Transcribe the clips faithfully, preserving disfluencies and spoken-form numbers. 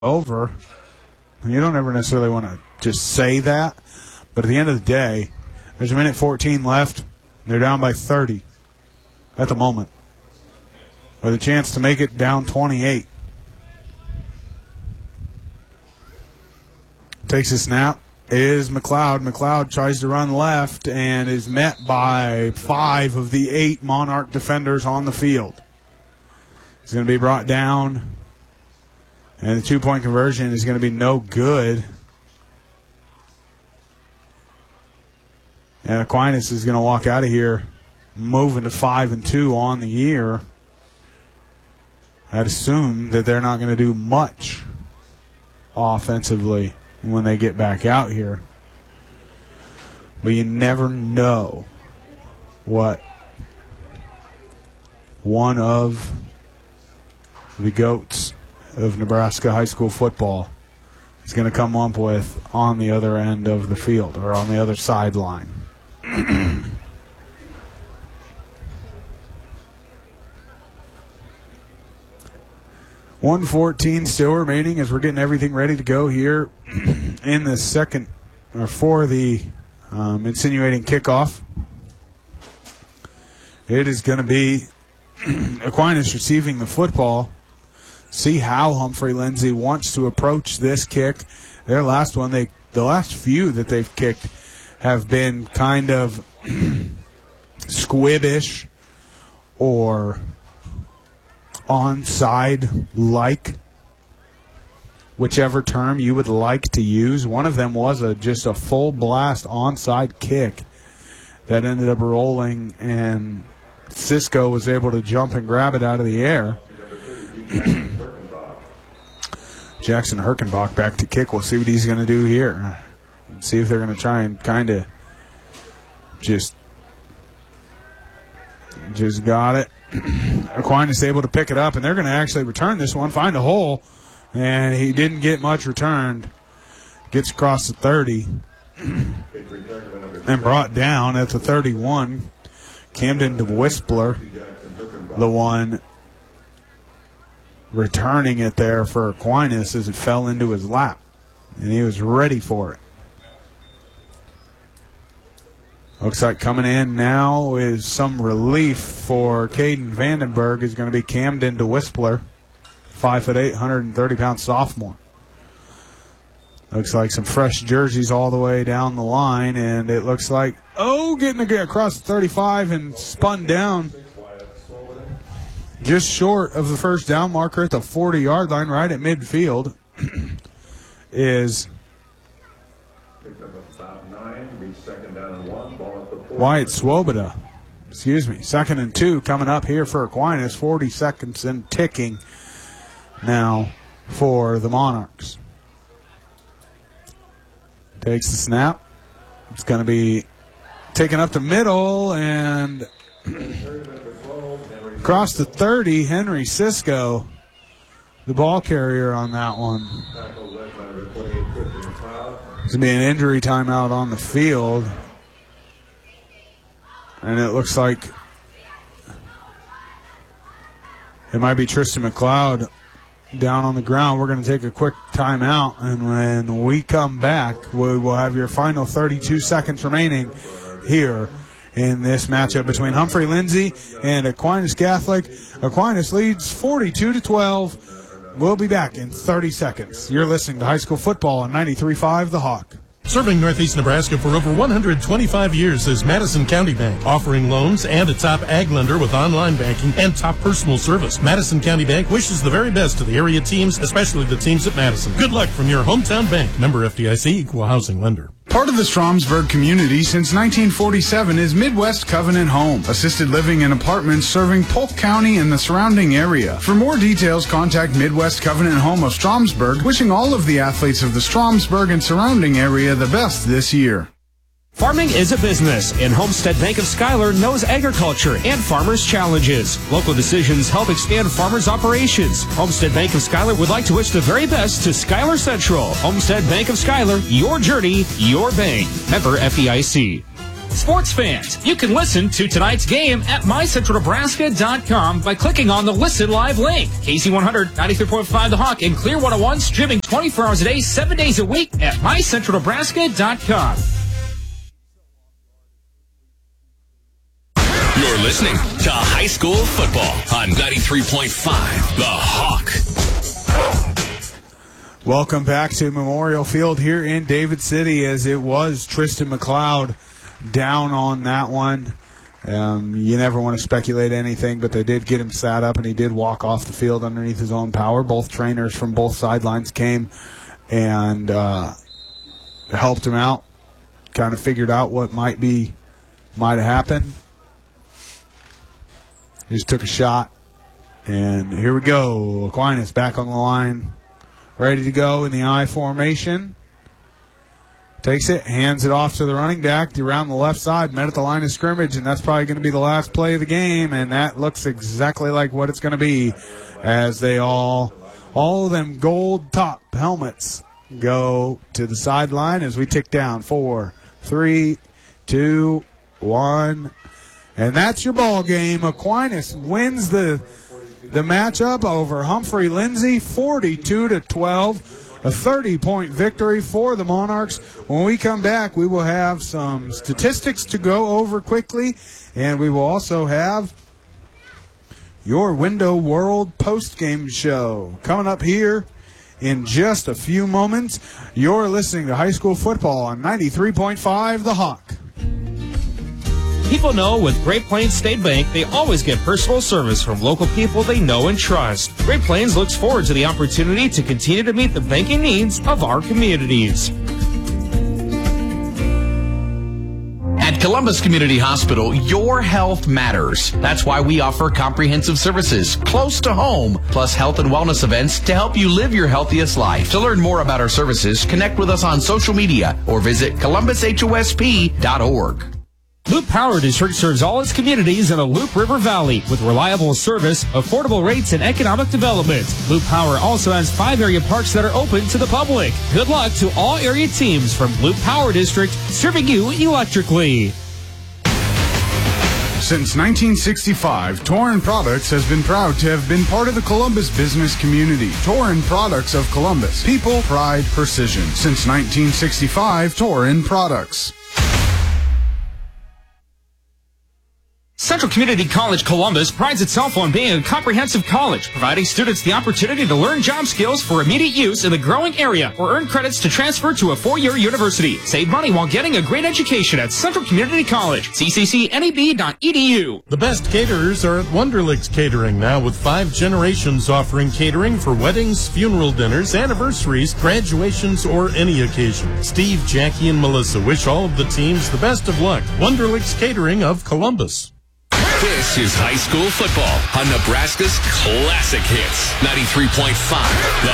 over. You don't ever necessarily want to just say that, but at the end of the day, there's a minute fourteen left. They're down by thirty at the moment, with a chance to make it down twenty-eight. Takes a snap. Is McLeod. McLeod tries to run left and is met by five of the eight Monarch defenders on the field. He's going to be brought down, and the two-point conversion is going to be no good. And Aquinas is going to walk out of here moving to five and two on the year. I'd assume that they're not going to do much offensively when they get back out here. But you never know what one of the GOATs of Nebraska high school football is going to come up with on the other end of the field or on the other sideline. one fourteen still remaining as we're getting everything ready to go here in the second, or for the um, insinuating kickoff. It is going to be Aquinas receiving the football. See how Humphrey Lindsay wants to approach this kick. Their last one, they the last few that they've kicked have been kind of squibbish or onside-like, whichever term you would like to use. One of them was a just a full blast onside kick that ended up rolling, and Cisco was able to jump and grab it out of the air. Jackson Herkenbach back to kick. We'll see what he's going to do here. See if they're going to try and kind of just just got it. Aquinas able to pick it up, and they're going to actually return this one, find a hole, and he didn't get much returned. Gets across the thirty and brought down at the thirty-one. Camden DeWispler, the one returning it there for Aquinas as it fell into his lap, and he was ready for it. Looks like coming in now is some relief for Caden Vandenberg is going to be Camden DeWispler, five foot eight, one hundred thirty pound sophomore. Looks like some fresh jerseys all the way down the line, and it looks like, oh, getting to across the thirty-five and spun down just short of the first down marker at the forty-yard line, right at midfield, is Wyatt Swoboda. Excuse me. Second and two coming up here for Aquinas. forty seconds and ticking now for the Monarchs. Takes the snap. It's going to be taken up the middle and across the thirty. Henry Cisco, the ball carrier on that one. It's going to be an injury timeout on the field. And it looks like it might be Tristan McLeod down on the ground. We're going to take a quick timeout, and when we come back, we will have your final thirty-two seconds remaining here in this matchup between Humphrey Lindsay and Aquinas Catholic. Aquinas leads forty-two to twelve. We'll be back in thirty seconds. You're listening to High School Football on ninety-three point five The Hawk. Serving Northeast Nebraska for over one hundred twenty-five years is Madison County Bank, offering loans and a top ag lender with online banking and top personal service. Madison County Bank wishes the very best to the area teams, especially the teams at Madison. Good luck from your hometown bank. Member F D I C, Equal Housing Lender. Part of the Stromsburg community since nineteen forty-seven is Midwest Covenant Home, assisted living and apartments serving Polk County and the surrounding area. For more details, contact Midwest Covenant Home of Stromsburg, wishing all of the athletes of the Stromsburg and surrounding area the best this year. Farming is a business, and Homestead Bank of Schuyler knows agriculture and farmers' challenges. Local decisions help expand farmers' operations. Homestead Bank of Schuyler would like to wish the very best to Schuyler Central. Homestead Bank of Schuyler, your journey, your bank. Member F D I C. Sports fans, you can listen to tonight's game at my central nebraska dot com by clicking on the Listen Live link. K Z one hundred, ninety-three point five The Hawk, and Clear one oh one streaming twenty-four hours a day, seven days a week at my central nebraska dot com. You're listening to High School Football on ninety-three point five The Hawk. Welcome back to Memorial Field here in David City, as it was Tristan McLeod down on that one. Um, you never want to speculate anything, but they did get him sat up, and he did walk off the field underneath his own power. Both trainers from both sidelines came and uh, helped him out, kind of figured out what might be, might have happened. He just took a shot, and here we go. Aquinas back on the line, ready to go in the I formation. Takes it, hands it off to the running back around the left side, met at the line of scrimmage, and that's probably going to be the last play of the game, and that looks exactly like what it's going to be, as they all, all of them gold top helmets go to the sideline as we tick down. Four, three, two, one, and that's your ball game. Aquinas wins the the matchup over Humphrey Lindsay, forty-two to twelve, a thirty-point victory for the Monarchs. When we come back, we will have some statistics to go over quickly, and we will also have your Window World post-game show coming up here in just a few moments. You're listening to High School Football on ninety-three point five The Hawk. People know with Great Plains State Bank, they always get personal service from local people they know and trust. Great Plains looks forward to the opportunity to continue to meet the banking needs of our communities. At Columbus Community Hospital, your health matters. That's why we offer comprehensive services close to home, plus health and wellness events to help you live your healthiest life. To learn more about our services, connect with us on social media or visit columbus h o s p dot org. Loop Power District serves all its communities in the Loop River Valley with reliable service, affordable rates, and economic development. Loop Power also has five area parks that are open to the public. Good luck to all area teams from Loop Power District, serving you electrically. Since nineteen sixty-five, Torin Products has been proud to have been part of the Columbus business community. Torin Products of Columbus. People, pride, precision. Since nineteen sixty-five, Torin Products. Central Community College Columbus prides itself on being a comprehensive college, providing students the opportunity to learn job skills for immediate use in the growing area or earn credits to transfer to a four-year university. Save money while getting a great education at Central Community College. C C C N E B dot E D U. The best caterers are at Wonderlicks Catering now, with five generations offering catering for weddings, funeral dinners, anniversaries, graduations, or any occasion. Steve, Jackie, and Melissa wish all of the teams the best of luck. Wonderlicks Catering of Columbus. This is High School Football on Nebraska's Classic Hits, ninety-three point five The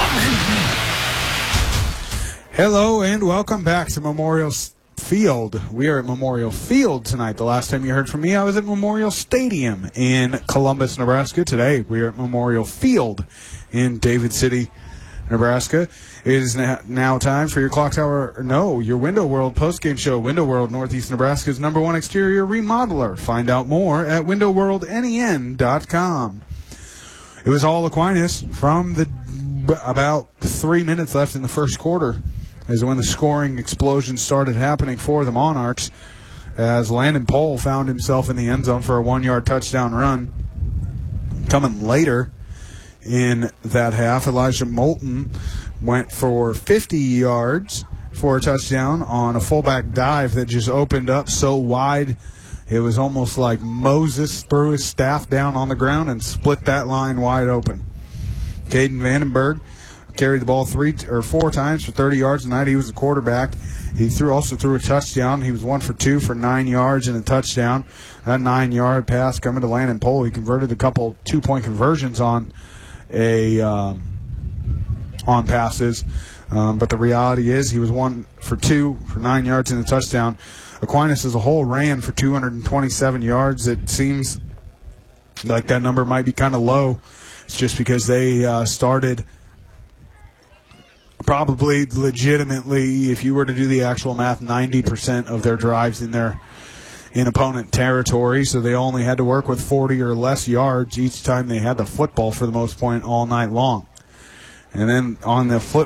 Hawk. Hello and welcome back to Memorial Field. We are at Memorial Field tonight. The last time you heard from me, I was at Memorial Stadium in Columbus, Nebraska. Today, we are at Memorial Field in David City, Nebraska. It is now time for your Clock Tower, no, your Window World postgame show. Window World, Northeast Nebraska's number one exterior remodeler. Find out more at window world nen dot com. It was all Aquinas from the about three minutes left in the first quarter, as when the scoring explosion started happening for the Monarchs, as Landon Pohl found himself in the end zone for a one-yard touchdown run. Coming later in that half, Elijah Moulton went for fifty yards for a touchdown on a fullback dive that just opened up so wide it was almost like Moses threw his staff down on the ground and split that line wide open. Caden Vandenberg carried the ball three or four times for thirty yards tonight. He was the quarterback. He threw also threw a touchdown. He was one for two for nine yards and a touchdown. That nine-yard pass coming to Landon Pohl. He converted a couple two-point conversions on a um, on passes, um, but the reality is he was one for two for nine yards and a touchdown. Aquinas as a whole ran for two hundred twenty-seven yards. It seems like that number might be kind of low. It's just because they uh, started probably legitimately, if you were to do the actual math, ninety percent of their drives in their in opponent territory, so they only had to work with forty or less yards each time they had the football for the most point all night long. And then on the flip